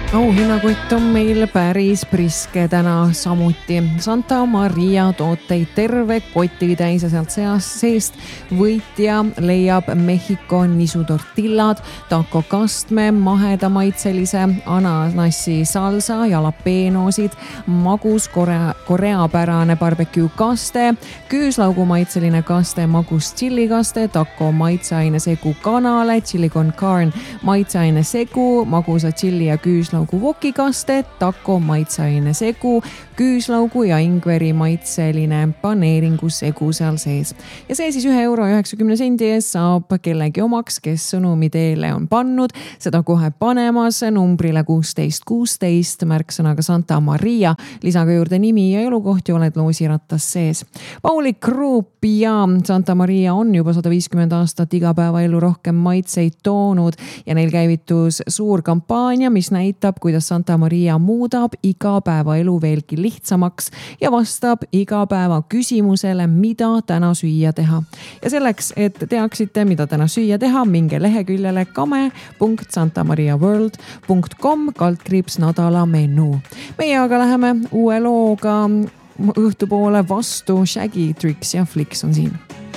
Auhinnakott on meil päris priske täna samuti. Santa Maria tooteid terve kotitäis ja sealt seest võitja leiab Mehhiko nisutortillad, taco kastme, mahedamaitselise ananassi salsa, jalapenosid, magus koreapärane barbecue kaste, küüslaugu maitseline kaste, magus tšillikaste, taco maitseaine segu kanale, chili con carne maitseaine segu, magusa tšilli ja küüslaugu vokikaste, taco maitseaine segu, küüslaugu ja ingveri maitseline paneeringu segu seal sees. Ja see siis €1.90 eest saab kellegi omaks, kes sõnumi teele on pannud. Seda kohe panemas numbrile 1616 märksõnaga Santa Maria. Lisaga juurde nimi ja elukoht ja oled loosirattas sees. Pauli Group ja Santa Maria on juba 150 aastat igapäevaelu rohkem maitseid toonud ja neil käivitus suur kampaania, mis näitab, kuidas Santa Maria muudab igapäevaelu veelgi lihtsamaks ja vastab igapäeva küsimusele, mida täna süüa teha. Ja selleks, et teaksite, mida täna süüa teha, minge leheküljele kame.santamariaworld.com/nädala menu. Meie aga läheme uue looga õhtupoole vastu. Shaggy, Tricks ja Flicks on siin.